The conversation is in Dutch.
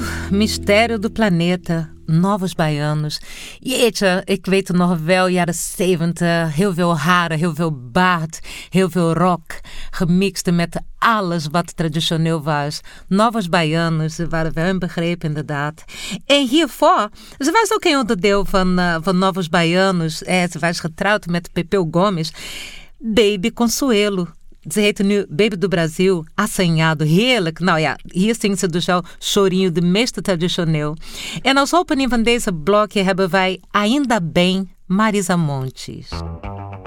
Mistério do Planeta, Novos Baianos. Jeetje, ik weet het nog wel, jaren 70. Heel veel haren, heel veel baard, heel veel rock. Gemixt met alles wat traditioneel was. Novos Baianos, ze waren wel een begrip inderdaad. En hiervoor, ze was ook een onderdeel van Novos Baianos. Ze was getrouwd met Pepeu Gomes. Baby Consuelo. Ze heette nu Baby do Brasil, assanhado, heerlijk. Nou ja, hier zingt ze dus wel chorinho, de meest traditioneel. En als opening van deze blokje hebben wij Ainda Bem, Marisa Montes.